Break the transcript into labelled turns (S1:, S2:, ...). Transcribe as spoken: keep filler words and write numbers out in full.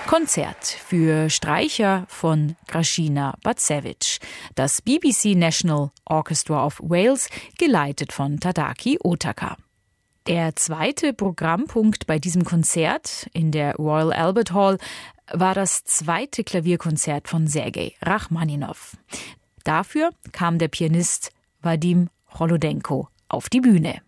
S1: Konzert für Streicher von Krashina Bacevic. Das B B C National Orchestra of Wales, geleitet von Tadaki Otaka. Der zweite Programmpunkt bei diesem Konzert in der Royal Albert Hall war das zweite Klavierkonzert von Sergei Rachmaninow. Dafür kam der Pianist Wadim Cholodenko auf die Bühne.